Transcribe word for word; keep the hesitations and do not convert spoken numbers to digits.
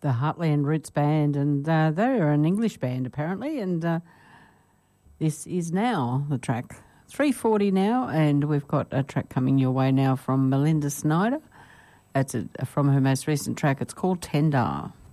the Heartland Roots Band, and uh, they are an English band apparently, and uh, this is now the track. three forty now, and we've got a track coming your way now from Melinda Snyder. It's a, from her most recent track. It's called Tender.